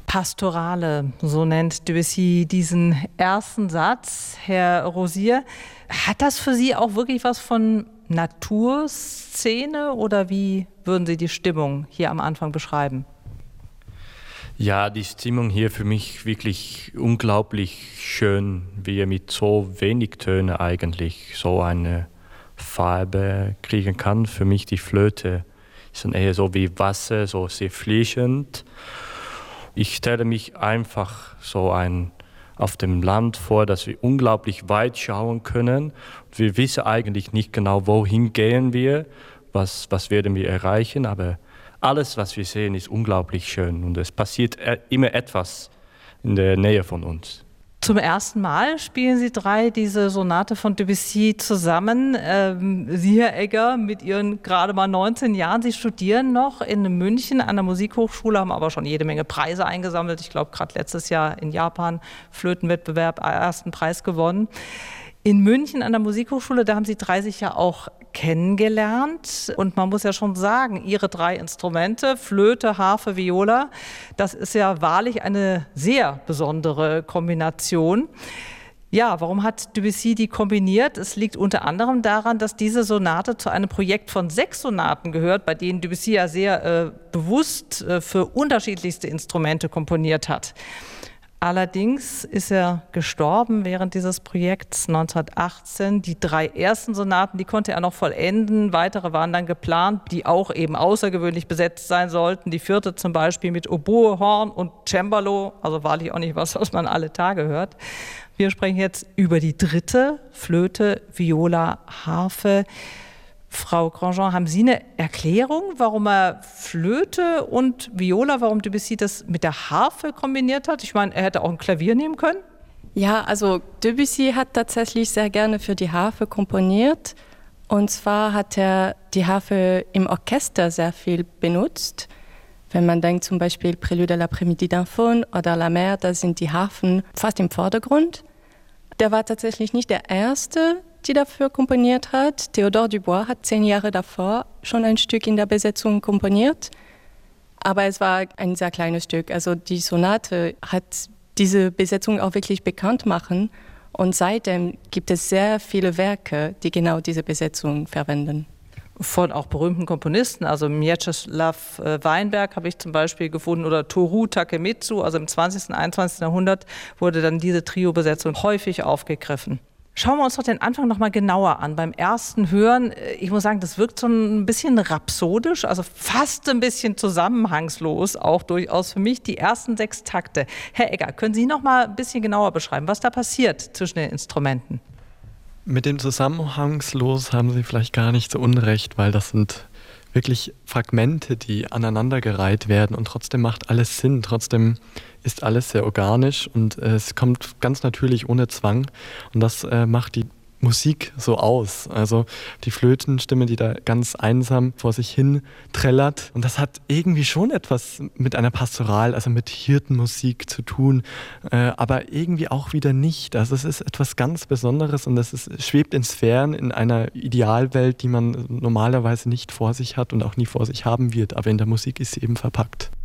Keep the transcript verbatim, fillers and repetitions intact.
Pastorale, so nennt Debussy diesen ersten Satz. Herr Rosier, hat das für Sie auch wirklich was von Naturszene oder wie würden Sie die Stimmung hier am Anfang beschreiben? Ja, die Stimmung hier für mich wirklich unglaublich schön, wie er mit so wenig Tönen eigentlich so eine Farbe kriegen kann. Für mich die Flöte ist dann eher so wie Wasser, so sehr fließend. Ich stelle mich einfach so ein auf dem Land vor, dass wir unglaublich weit schauen können. Wir wissen eigentlich nicht genau, wohin gehen wir, was, was werden wir erreichen, aber alles, was wir sehen, ist unglaublich schön und es passiert immer etwas in der Nähe von uns. Zum ersten Mal spielen Sie drei diese Sonate von Debussy zusammen. Ähm, Sie, Herr Egger, mit Ihren gerade mal neunzehn Jahren, Sie studieren noch in München an der Musikhochschule, haben aber schon jede Menge Preise eingesammelt. Ich glaube, gerade letztes Jahr in Japan Flötenwettbewerb ersten Preis gewonnen. In München an der Musikhochschule, da haben Sie drei sich ja auch kennengelernt. Und man muss ja schon sagen, Ihre drei Instrumente, Flöte, Harfe, Viola, das ist ja wahrlich eine sehr besondere Kombination. Ja, warum hat Debussy die kombiniert? Es liegt unter anderem daran, dass diese Sonate zu einem Projekt von sechs Sonaten gehört, bei denen Debussy ja sehr äh, bewusst äh, für unterschiedlichste Instrumente komponiert hat. Allerdings ist er gestorben während dieses Projekts neunzehnhundertachtzehn. Die drei ersten Sonaten, die konnte er noch vollenden. Weitere waren dann geplant, die auch eben außergewöhnlich besetzt sein sollten. Die vierte zum Beispiel mit Oboe, Horn und Cembalo, also wahrlich auch nicht was, was man alle Tage hört. Wir sprechen jetzt über die dritte, Flöte, Viola, Harfe. Frau Grandjean, haben Sie eine Erklärung, warum er Flöte und Viola, warum Debussy das mit der Harfe kombiniert hat? Ich meine, er hätte auch ein Klavier nehmen können. Ja, also Debussy hat tatsächlich sehr gerne für die Harfe komponiert. Und zwar hat er die Harfe im Orchester sehr viel benutzt. Wenn man denkt zum Beispiel Prélude à l'après-midi d'un faune oder La Mer, da sind die Harfen fast im Vordergrund. Der war tatsächlich nicht der Erste, die dafür komponiert hat. Théodore Dubois hat zehn Jahre davor schon ein Stück in der Besetzung komponiert. Aber es war ein sehr kleines Stück. Also die Sonate hat diese Besetzung auch wirklich bekannt machen. Und seitdem gibt es sehr viele Werke, die genau diese Besetzung verwenden. Von auch berühmten Komponisten, also Mieczysław Weinberg habe ich zum Beispiel gefunden oder Toru Takemitsu, also im zwanzigsten und einundzwanzigsten Jahrhundert wurde dann diese Trio-Besetzung häufig aufgegriffen. Schauen wir uns doch den Anfang noch mal genauer an. Beim ersten Hören, ich muss sagen, das wirkt so ein bisschen rhapsodisch, also fast ein bisschen zusammenhangslos, auch durchaus für mich, die ersten sechs Takte. Herr Egger, können Sie noch mal ein bisschen genauer beschreiben, was da passiert zwischen den Instrumenten? Mit dem Zusammenhangslos haben Sie vielleicht gar nicht so unrecht, weil das sind wirklich Fragmente, die aneinandergereiht werden und trotzdem macht alles Sinn, trotzdem ist alles sehr organisch und äh, es kommt ganz natürlich ohne Zwang und das äh, macht die Musik so aus. Also die Flötenstimme, die da ganz einsam vor sich hin trällert. Und das hat irgendwie schon etwas mit einer Pastoral, also mit Hirtenmusik zu tun, äh, aber irgendwie auch wieder nicht. Also es ist etwas ganz Besonderes und es ist, schwebt in Sphären in einer Idealwelt, die man normalerweise nicht vor sich hat und auch nie vor sich haben wird. Aber in der Musik ist sie eben verpackt.